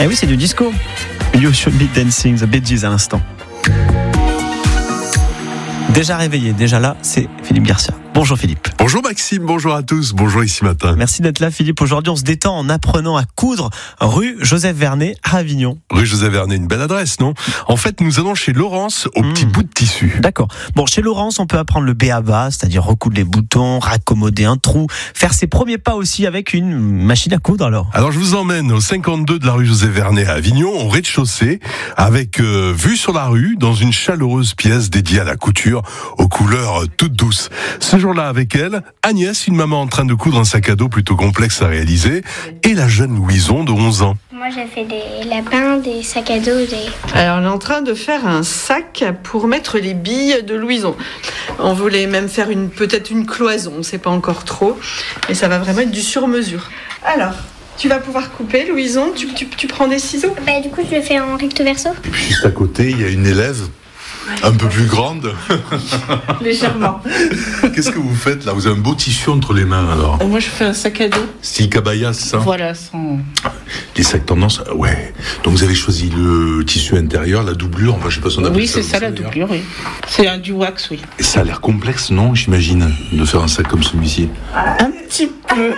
Eh oui, c'est du disco. You Should Be Dancing, The Bee Gees à l'instant. Déjà réveillé, déjà là, c'est Philippe Garcia. Bonjour Philippe. Bonjour Maxime, bonjour à tous, bonjour ici matin. Merci d'être là Philippe. Aujourd'hui on se détend en apprenant à coudre rue Joseph Vernet à Avignon. Rue Joseph Vernet, une belle adresse, non ? En fait, nous allons chez Laurence au petit bout de tissu. D'accord. Bon, chez Laurence, on peut apprendre le b.a.-ba, c'est-à-dire recoudre les boutons, raccommoder un trou, faire ses premiers pas aussi avec une machine à coudre alors. Alors je vous emmène au 52 de la rue Joseph Vernet à Avignon, au rez-de-chaussée, avec vue sur la rue, dans une chaleureuse pièce dédiée à la couture, aux couleurs toutes douces. Ce jour-là, avec elle, Agnès, une maman en train de coudre un sac à dos plutôt complexe à réaliser, et la jeune Louison de 11 ans. Moi, j'ai fait des lapins, des sacs à dos, Alors, on est en train de faire un sac pour mettre les billes de Louison. On voulait même faire peut-être une cloison, on ne sait pas encore trop, mais ça va vraiment être du sur-mesure. Alors, tu vas pouvoir couper, Louison, tu prends des ciseaux ? Du coup, je le fais en recto verso. Et puis juste à côté, il y a une élève un peu plus grande. Légèrement. Qu'est-ce que vous faites là ? Vous avez un beau tissu entre les mains alors. Moi, je fais un sac à dos. Style cabaya, c'est ça ? Voilà, sans... Les sacs tendance, ouais. Donc vous avez choisi le tissu intérieur, la doublure, enfin je sais pas si on appelle Oui, c'est ça la d'ailleurs. doublure, oui. C'est du wax, oui. Et ça a l'air complexe, non, j'imagine, de faire un sac comme celui-ci. Un petit peu.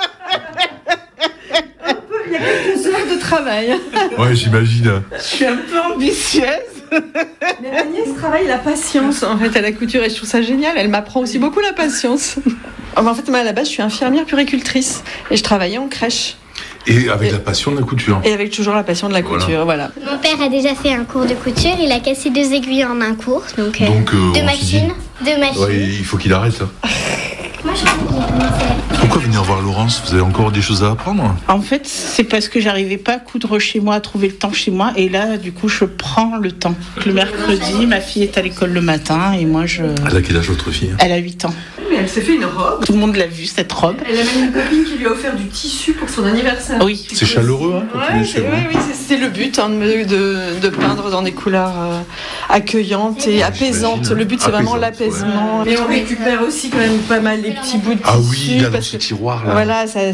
Il y a quelques heures de travail. Ouais, j'imagine. Je suis un peu ambitieuse. Mais Agnès travaille la patience en fait à la couture et je trouve ça génial. Elle m'apprend aussi beaucoup la patience. En fait, moi à la base, je suis infirmière puéricultrice et je travaillais en crèche. Et avec la passion de la couture. Et avec toujours la passion de la couture, voilà. Mon père a déjà fait un cours de couture. Il a cassé 2 aiguilles en un cours. Donc, on deux s'est machines. Ouais, il faut qu'il arrête. Moi, je crois qu'il a commencé. Pourquoi venir voir Laurence ? Vous avez encore des choses à apprendre ? En fait, c'est parce que j'arrivais pas à coudre chez moi, à trouver le temps chez moi. Et là, du coup, je prends le temps. Le mercredi, ma fille est à l'école le matin et moi, Elle a quel âge votre fille ? Elle a 8 ans. Mais elle s'est fait une robe. Tout le monde l'a vue, cette robe. Elle a même une copine qui lui a offert du tissu pour son anniversaire. Oui. C'est chaleureux, hein, quand tu Ouais, es chez vous. c'est le but de peindre dans des couleurs accueillantes et apaisantes. j'imagine. Le but, c'est vraiment Apaisantes, l'apaisement. Et on récupère aussi quand même pas mal les petits bouts de tissu. Ah oui, là, dans parce ce que, tiroir là. voilà, ça